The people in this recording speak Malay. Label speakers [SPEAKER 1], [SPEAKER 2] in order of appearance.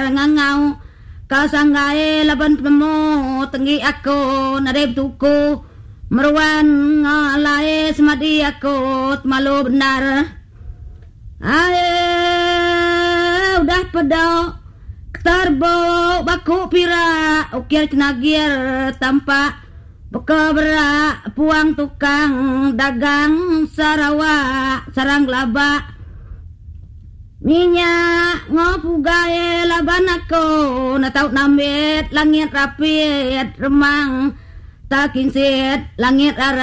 [SPEAKER 1] ngangau kasanggae laban pemo tenggi ako narep tuku meruan ngalae semadi ako malu benar. Ae udah pedau ketarbo baku pira ukir cenagir tampak beka berak puang tukang dagang Sarawak sarang laba minyak ngopugae laban ako natau namit langit rapit remang takin sit langit ara